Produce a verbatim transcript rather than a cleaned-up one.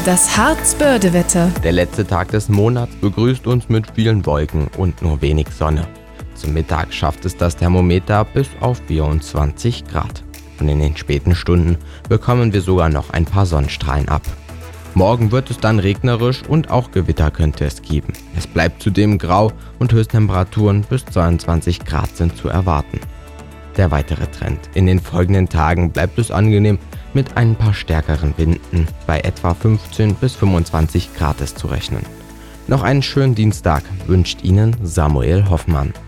Das Harz-Börde-Wetter. Der letzte Tag des Monats begrüßt uns mit vielen Wolken und nur wenig Sonne. Zum Mittag schafft es das Thermometer bis auf vierundzwanzig Grad. Und in den späten Stunden bekommen wir sogar noch ein paar Sonnenstrahlen ab. Morgen wird es dann regnerisch und auch Gewitter könnte es geben. Es bleibt zudem grau und Höchsttemperaturen bis zweiundzwanzig Grad sind zu erwarten. Der weitere Trend. In den folgenden Tagen bleibt es angenehm mit ein paar stärkeren Winden. Bei etwa fünfzehn bis fünfundzwanzig Grad ist zu rechnen. Noch einen schönen Dienstag wünscht Ihnen Samuel Hoffmann.